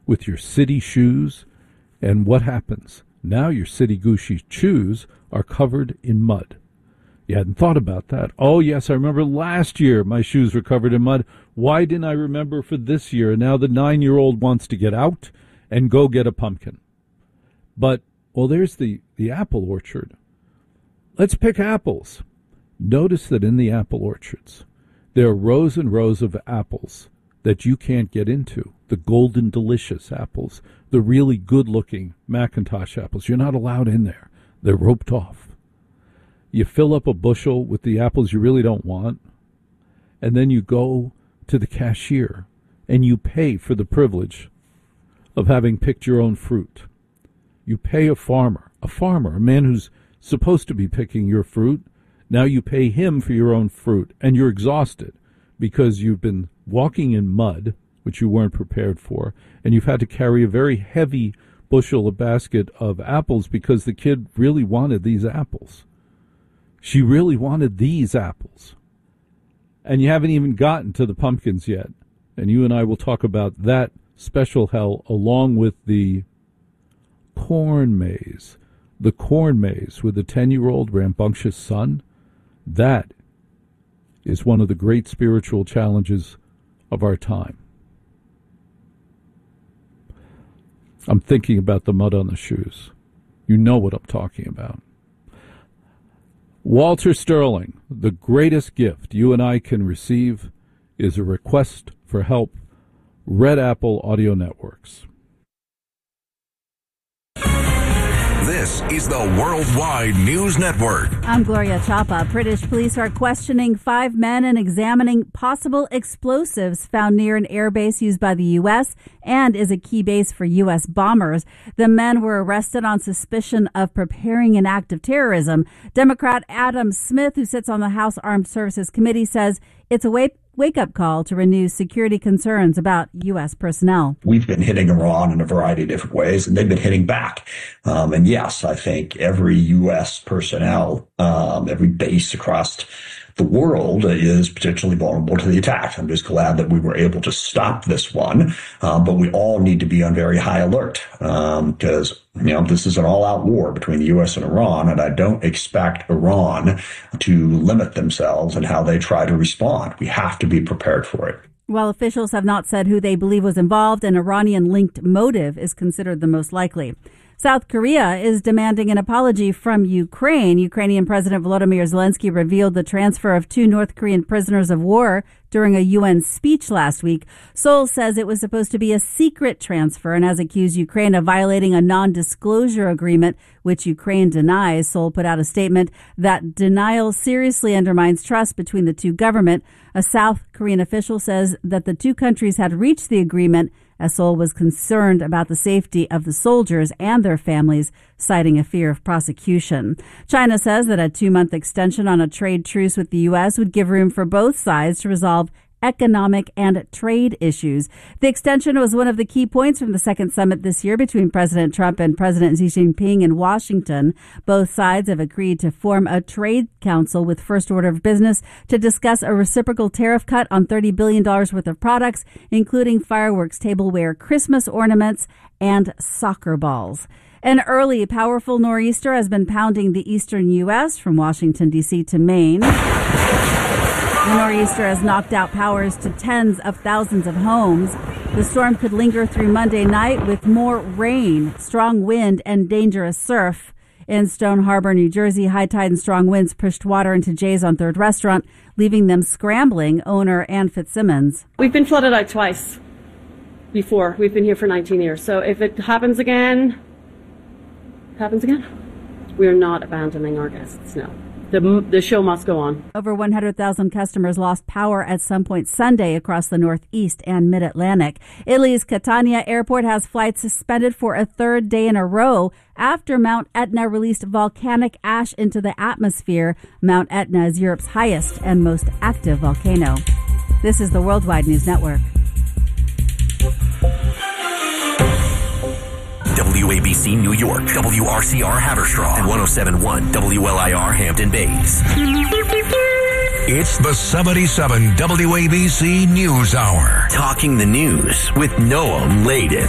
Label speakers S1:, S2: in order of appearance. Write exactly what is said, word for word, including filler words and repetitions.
S1: with your city shoes. And what happens? Now your City Gucci shoes are covered in mud. You hadn't thought about that. Oh, yes, I remember last year my shoes were covered in mud. Why didn't I remember for this year? And now the nine-year-old wants to get out and go get a pumpkin. But, well, there's the, the apple orchard. Let's pick apples. Notice that in the apple orchards, there are rows and rows of apples that you can't get into. The golden delicious apples, the really good-looking Macintosh apples. You're not allowed in there. They're roped off. You fill up a bushel with the apples you really don't want, and then you go to the cashier and you pay for the privilege of having picked your own fruit. You pay a farmer, a farmer, a man who's supposed to be picking your fruit. Now you pay him for your own fruit, and you're exhausted because you've been walking in mud, which you weren't prepared for, and you've had to carry a very heavy bushel, a basket of apples because the kid really wanted these apples. She really wanted these apples. And you haven't even gotten to the pumpkins yet. And you and I will talk about that special hell along with the corn maze. The corn maze with the ten-year-old rambunctious son. That is one of the great spiritual challenges of our time. I'm thinking about the mud on the shoes. You know what I'm talking about. Walter Sterling, the greatest gift you and I can receive is a request for help. Red Apple Audio Networks.
S2: This is the Worldwide News Network.
S3: I'm Gloria Chapa. British police are questioning five men and examining possible explosives found near an airbase used by the U S and is a key base for U S bombers. The men were arrested on suspicion of preparing an act of terrorism. Democrat Adam Smith, who sits on the House Armed Services Committee, says it's a wake wake-up call to renew security concerns about U S personnel.
S4: We've been hitting Iran in a variety of different ways, and they've been hitting back. Um, and yes, I think every U S personnel, um, every base across the world is potentially vulnerable to the attack. I'm just glad that we were able to stop this one. Um, but we all need to be on very high alert um, because, you know, this is an all-out war between the U S and Iran, and I don't expect Iran to limit themselves in how they try to respond. We have to be prepared for it.
S3: While officials have not said who they believe was involved, an Iranian-linked motive is considered the most likely. South Korea is demanding an apology from Ukraine. Ukrainian President Volodymyr Zelensky revealed the transfer of two North Korean prisoners of war during a U N speech last week. Seoul says it was supposed to be a secret transfer and has accused Ukraine of violating a non-disclosure agreement, which Ukraine denies. Seoul put out a statement that denial seriously undermines trust between the two governments. A South Korean official says that the two countries had reached the agreement as Seoul was concerned about the safety of the soldiers and their families, citing a fear of prosecution. China says that a two-month extension on a trade truce with the U S would give room for both sides to resolve economic and trade issues. The extension was one of the key points from the second summit this year between President Trump and President Xi Jinping in Washington. Both sides have agreed to form a trade council with first order of business to discuss a reciprocal tariff cut on thirty billion dollars worth of products, including fireworks, tableware, Christmas ornaments, and soccer balls. An early, powerful nor'easter has been pounding the eastern U S from Washington, D C to Maine. The nor'easter has knocked out powers to tens of thousands of homes. The storm could linger through Monday night with more rain, strong wind, and dangerous surf. In Stone Harbor, New Jersey, high tide and strong winds pushed water into Jay's on Third Restaurant, leaving them scrambling, owner Ann Fitzsimmons.
S5: We've been flooded out twice before. We've been here for nineteen years. So if it happens again, happens again, we're not abandoning our guests, no. The, the show must go on.
S3: Over one hundred thousand customers lost power at some point Sunday across the Northeast and Mid-Atlantic. Italy's Catania Airport has flights suspended for a third day in a row after Mount Etna released volcanic ash into the atmosphere. Mount Etna is Europe's highest and most active volcano. This is the Worldwide News Network.
S2: W A B C New York, W R C R Haverstraw, and one oh seven point one W L I R Hampton Bays. It's the seventy-seven W A B C News Hour. Talking the news with Noam Laden.